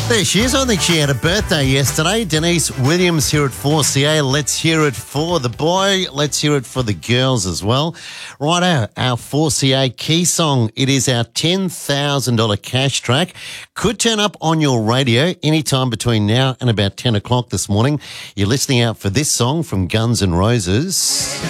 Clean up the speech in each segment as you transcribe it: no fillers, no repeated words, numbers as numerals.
There she is. I think she had a birthday yesterday. Denise Williams here at 4CA. Let's hear it for the boy. Let's hear it for the girls as well. Righto, our 4CA key song. It is our $10,000 cash track. Could turn up on your radio anytime between now and about 10 o'clock this morning. You're listening out for this song from Guns N' Roses.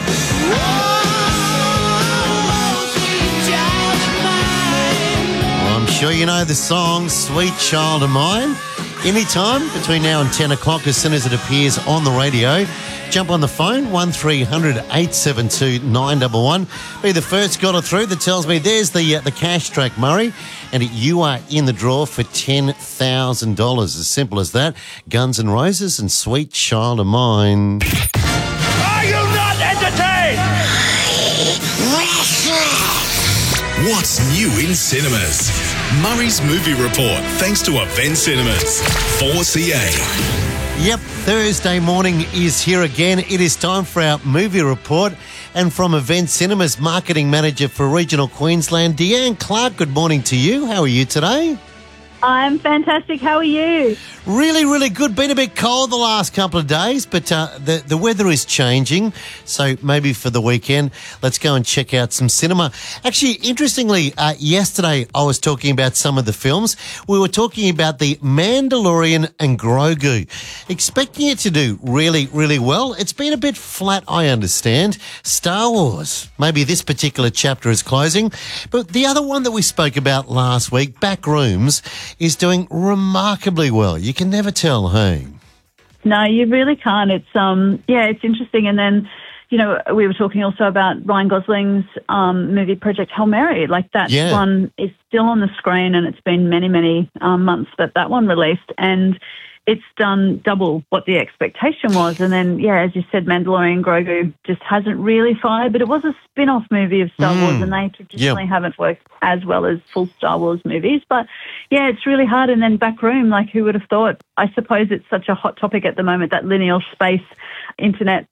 I'm sure you know the song, Sweet Child of Mine. Anytime between now and 10 o'clock, as soon as it appears on the radio, jump on the phone, 1300 872 911. Be the first caller through that tells me there's the cash track, Murray, and you are in the draw for $10,000. As simple as that. Guns N' Roses and Sweet Child of Mine. Are you not entertained? What's new in cinemas? Murray's Movie Report, thanks to Event Cinemas. 4CA. Yep, Thursday morning is here again. It is time for our movie report. And from Event Cinemas, Marketing Manager for Regional Queensland, Deanne Clark, good morning to you. How are you today? I'm fantastic. How are you? Really, really good. Been a bit cold the last couple of days, but the weather is changing. So maybe for the weekend, let's go and check out some cinema. Actually, interestingly, yesterday I was talking about some of the films. We were talking about The Mandalorian and Grogu. Expecting it to do really, really well. It's been a bit flat, I understand. Star Wars. Maybe this particular chapter is closing. But the other one that we spoke about last week, Backrooms, is doing remarkably well. You can never tell, hey? No, you really can't. It's it's interesting. And then, you know, we were talking also about Ryan Gosling's movie Project Hail Mary. Like that one is still on the screen, and it's been many, many months that one released, and it's done double what the expectation was. And then, as you said, Mandalorian Grogu just hasn't really fired, but it was a spin-off movie of Star Wars, and they traditionally haven't worked as well as full Star Wars movies. But, it's really hard. And then Backroom, like who would have thought? I suppose it's such a hot topic at the moment, that lineal space internet,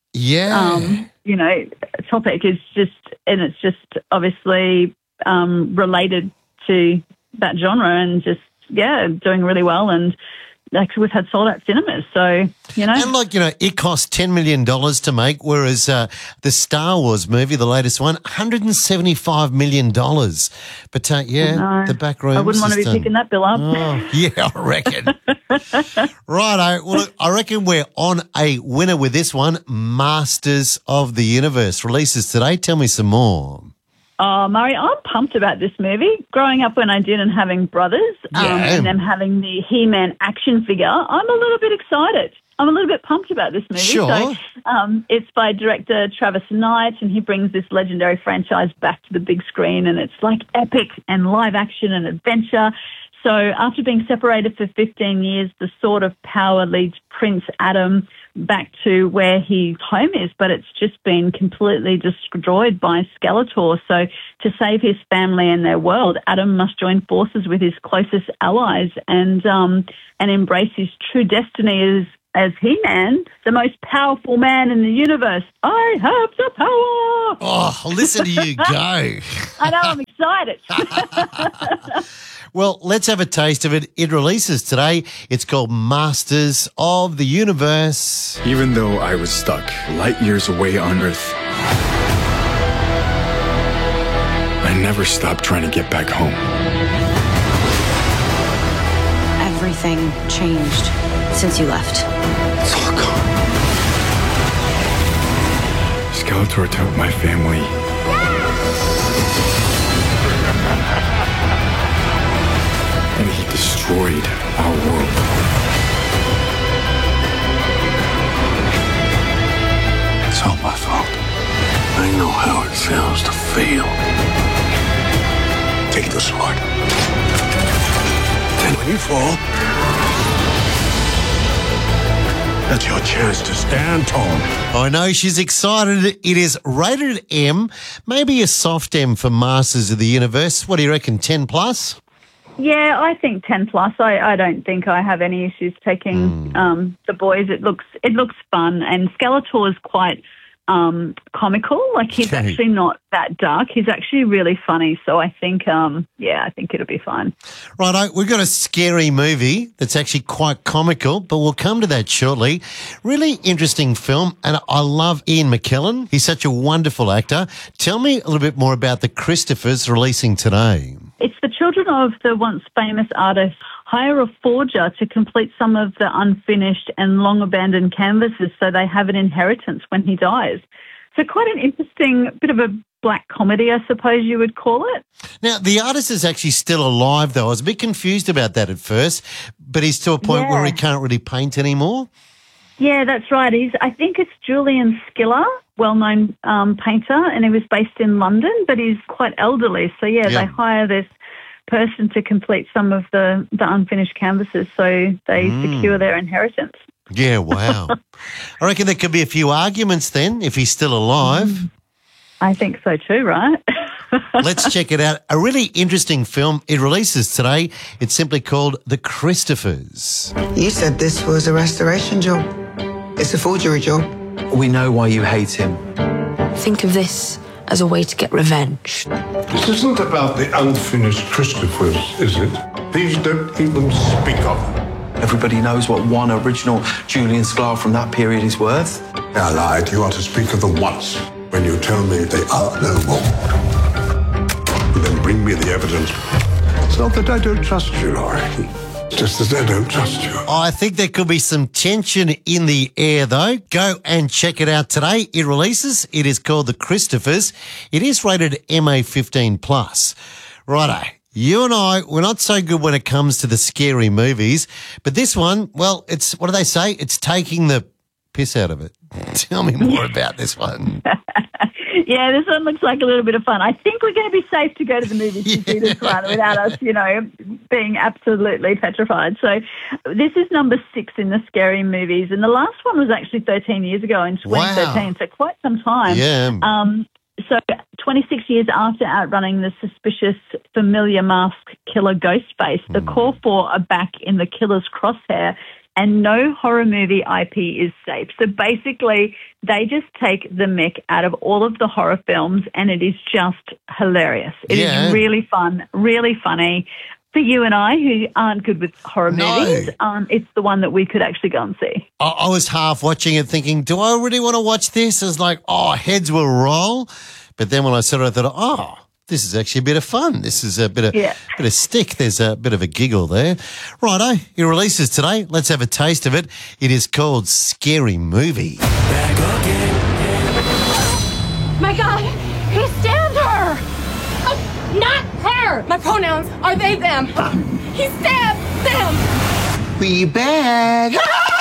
topic is just, and it's just obviously related to that genre and just, doing really well. And actually, we've had sold-out cinemas, so, you know. And, it cost $10 million to make, whereas the Star Wars movie, the latest one, $175 million. But, the Backrooms. I wouldn't want to be picking that bill up. Oh, yeah, I reckon. Righto. Well, I reckon we're on a winner with this one, Masters of the Universe. Releases today. Tell me some more. Oh, Murray, I'm pumped about this movie. Growing up when I did and having brothers and them having the He-Man action figure, I'm a little bit excited. I'm a little bit pumped about this movie. Sure. So, it's by director Travis Knight, and he brings this legendary franchise back to the big screen, and it's like epic and live action and adventure. So after being separated for 15 years, the Sword of Power leads Prince Adam back to where his home is, but it's just been completely destroyed by Skeletor. So to save his family and their world, Adam must join forces with his closest allies and embrace his true destiny as He-Man, the most powerful man in the universe. I have the power. Oh, listen to you go. I know, I'm excited. Well, let's have a taste of it. It releases today. It's called Masters of the Universe. Even though I was stuck light years away on Earth, I never stopped trying to get back home. Everything changed since you left. It's all gone. Skeletor took my family. And he destroyed our world. It's all my fault. I know how it feels to fail. Take the sword. Then when you fall, that's your chance to stand tall. I know she's excited. It is rated M, maybe a soft M for Masters of the Universe. What do you reckon, 10 plus? Yeah, I think 10 plus. I don't think I have any issues taking the boys. It looks fun, and Skeletor is quite comical. Like, he's Okay. actually not that dark. He's actually really funny. So I think, I think it'll be fine. Righto, we've got a scary movie that's actually quite comical, but we'll come to that shortly. Really interesting film, and I love Ian McKellen. He's such a wonderful actor. Tell me a little bit more about The Christophers releasing today. It's the children of the once famous artist hire a forger to complete some of the unfinished and long abandoned canvases so they have an inheritance when he dies. So quite an interesting bit of a black comedy, I suppose you would call it. Now, the artist is actually still alive, though. I was a bit confused about that at first, but he's to a point where he can't really paint anymore. Yeah, that's right. I think it's Julian Skiller, well-known painter, and he was based in London, but he's quite elderly. So, they hire this person to complete some of the unfinished canvases so they secure their inheritance. Yeah, wow. I reckon there could be a few arguments then if he's still alive. I think so too, right? Let's check it out. A really interesting film. It releases today. It's simply called The Christophers. You said this was a restoration job. It's a forgery job. We know why you hate him. Think of this as a way to get revenge. This isn't about the unfinished Christophers, is it? These don't even speak of them. Everybody knows what one original Julian Sklar from that period is worth. I lied. You are to speak of them once when you tell me they are no more. Then bring me the evidence. It's not that I don't trust you, Laurie. It's just that I don't trust you. I think there could be some tension in the air, though. Go and check it out today. It releases. It is called The Christophers. It is rated MA15+. Righto. You and I, we're not so good when it comes to the scary movies, but this one, well, it's, what do they say? It's taking the piss out of it. Tell me more about this one. Yeah, this one looks like a little bit of fun. I think we're going to be safe to go to the movies to see this one without us, being absolutely petrified. So this is number 6 in the scary movies, and the last one was actually 13 years ago in 2013, Wow. so quite some time. Yeah. So 26 years after outrunning the suspicious familiar masked killer Ghostface, the core 4 are back in the killer's crosshair, and no horror movie IP is safe. So basically, they just take the mick out of all of the horror films, and it is just hilarious. It is really fun, really funny. For you and I, who aren't good with horror movies, it's the one that we could actually go and see. I was half watching it thinking, do I really want to watch this? I was like, heads will roll. But then when I saw it, I thought, this is actually a bit of fun. This is a bit of stick. There's a bit of a giggle there. Righto, it releases today. Let's have a taste of it. It is called Scary Movie. My God, he stabbed her! Oh, not her! My pronouns are they, them. He stabbed them! We back.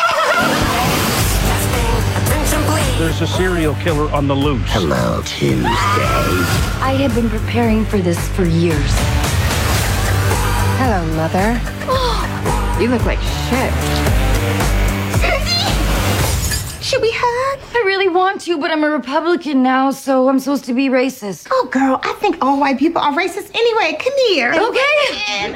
There's a serial killer on the loose. Hello, Tuesday. I have been preparing for this for years. Hello, Mother. You look like shit. Should we hug? I really want to, but I'm a Republican now, so I'm supposed to be racist. Oh, girl, I think all white people are racist anyway. Come here. Okay.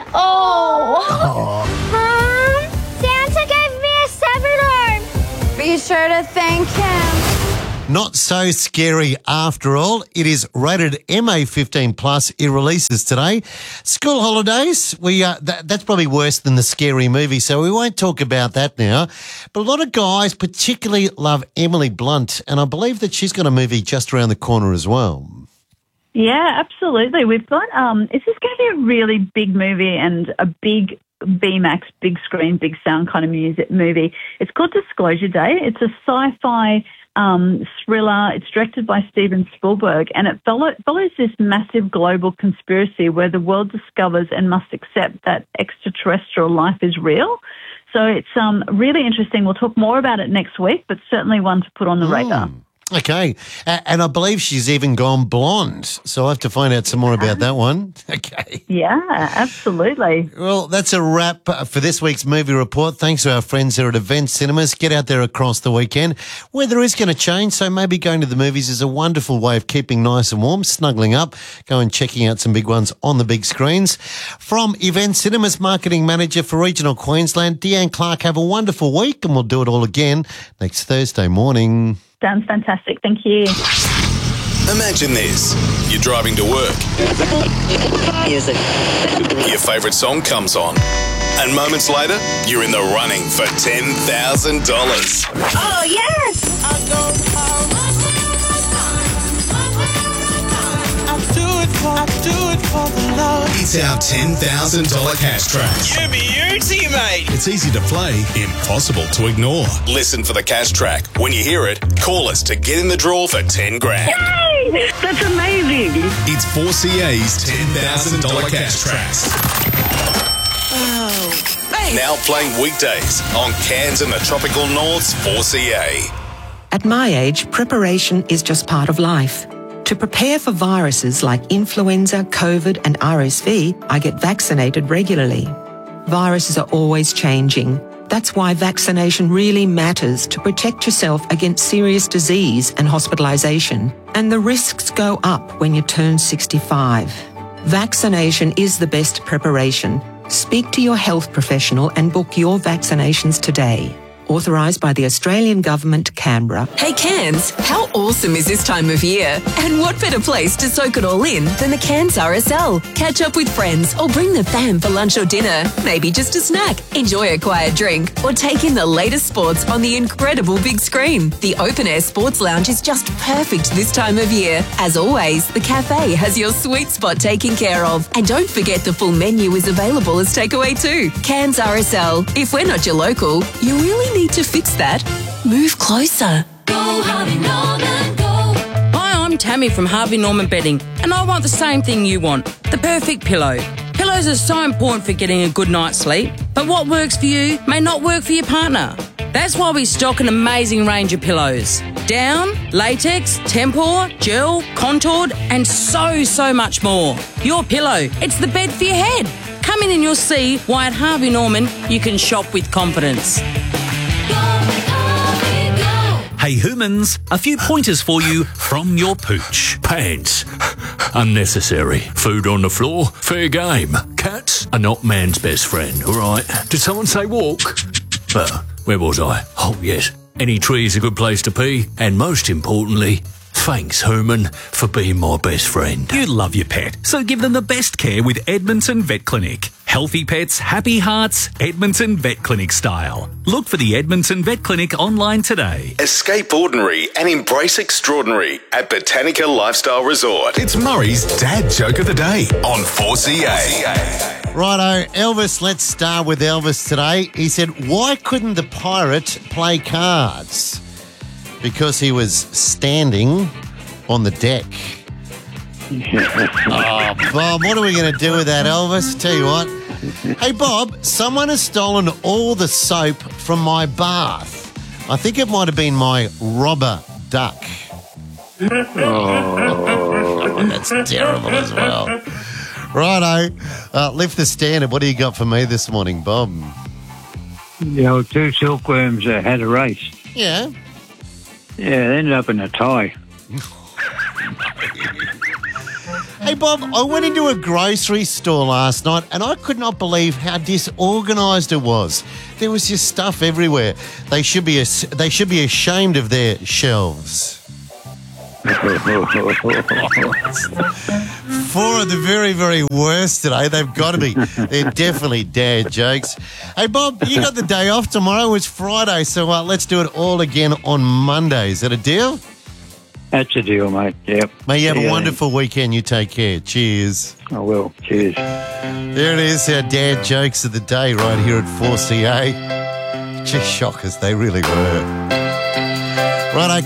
Santa gave me a severed arm. Be sure to thank him. Not so scary after all. It is rated MA15+. It releases today. School holidays, that's probably worse than the scary movie, so we won't talk about that now. But a lot of guys particularly love Emily Blunt, and I believe that she's got a movie just around the corner as well. Yeah, absolutely. We've got, this is going to be a really big movie and a big BMAX, big screen, big sound kind of movie. It's called Disclosure Day. It's a sci-fi thriller. It's directed by Steven Spielberg, and it follows this massive global conspiracy where the world discovers and must accept that extraterrestrial life is real. So it's really interesting. We'll talk more about it next week, but certainly one to put on the radar. Okay. And I believe she's even gone blonde. So I'll have to find out some more about that one. Okay. Yeah, absolutely. Well, that's a wrap for this week's movie report. Thanks to our friends here at Event Cinemas. Get out there across the weekend. Weather is going to change, so maybe going to the movies is a wonderful way of keeping nice and warm, snuggling up, going checking out some big ones on the big screens. From Event Cinemas Marketing Manager for Regional Queensland, Deanne Clark, have a wonderful week, and we'll do it all again next Thursday morning. Sounds fantastic. Thank you. Imagine this. You're driving to work. Your favourite song comes on. And moments later, you're in the running for $10,000. Oh, yes! I do it for the love. It's our $10,000 cash track. You beauty, mate. It's easy to play, impossible to ignore. Listen for the cash track. When you hear it, call us to get in the draw for 10 grand. Yay! That's amazing. It's 4CA's $10,000 cash tracks. Oh. Hey. Now playing weekdays on Cairns and the Tropical North's 4CA. At my age, preparation is just part of life. To prepare for viruses like influenza, COVID and RSV, I get vaccinated regularly. Viruses are always changing. That's why vaccination really matters to protect yourself against serious disease and hospitalisation. And the risks go up when you turn 65. Vaccination is the best preparation. Speak to your health professional and book your vaccinations today. Authorised by the Australian Government, Canberra. Hey Cairns, how awesome is this time of year? And what better place to soak it all in than the Cairns RSL? Catch up with friends or bring the fam for lunch or dinner. Maybe just a snack, enjoy a quiet drink, or take in the latest sports on the incredible big screen. The Open Air Sports Lounge is just perfect this time of year. As always, the cafe has your sweet spot taken care of. And don't forget the full menu is available as takeaway too. Cairns RSL. If we're not your local, you really need to fix that. Move closer. Go Harvey Norman, go. Hi, I'm Tammy from Harvey Norman Bedding, and I want the same thing you want, the perfect pillow. Pillows are so important for getting a good night's sleep, but what works for you may not work for your partner. That's why we stock an amazing range of pillows. Down, latex, tempur, gel, contoured, and so much more. Your pillow, it's the bed for your head. Come in and you'll see why at Harvey Norman you can shop with confidence. Hey humans, a few pointers for you from your pooch. Pants. Unnecessary. Food on the floor. Fair game. Cats are not man's best friend, all right? Did someone say walk? Where was I? Oh, yes. Any tree is a good place to pee. And most importantly, thanks, Herman, for being my best friend. You love your pet, so give them the best care with Edmonton Vet Clinic. Healthy pets, happy hearts, Edmonton Vet Clinic style. Look for the Edmonton Vet Clinic online today. Escape ordinary and embrace extraordinary at Botanica Lifestyle Resort. It's Murray's dad joke of the day on 4CA. Righto, Elvis, let's start with Elvis today. He said, why couldn't the pirate play cards? Because he was standing on the deck. Oh, Bob, what are we going to do with that, Elvis? Tell you what. Hey, Bob, someone has stolen all the soap from my bath. I think it might have been my rubber duck. Oh, that's terrible as well. Righto, lift the standard. What do you got for me this morning, Bob? The old two silkworms had a race. Yeah. Yeah, they ended up in a tie. Hey, Bob, I went into a grocery store last night and I could not believe how disorganised it was. There was just stuff everywhere. They should be ashamed of their shelves. Four of the very, very worst today. They've got to be. They're definitely dad jokes. Hey, Bob, you got the day off tomorrow. It's Friday, so let's do it all again on Monday. Is that a deal? That's a deal, mate. Yep. May you have a wonderful weekend. You take care. Cheers. I will. Cheers. There it is, our dad jokes of the day right here at 4CA. Just shockers, they really were. Righto.